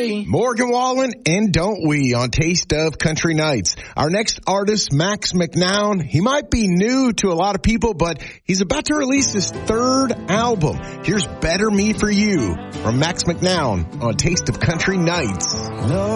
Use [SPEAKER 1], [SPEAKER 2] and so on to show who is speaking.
[SPEAKER 1] say.
[SPEAKER 2] Morgan Wallen and Don't We on Taste of Country Nights. Our next artist, Max McNown, he might be new to a lot of people, but he's about to release his third album. Here's Better Me For You from Max McNown on Taste of Country Nights.
[SPEAKER 3] No.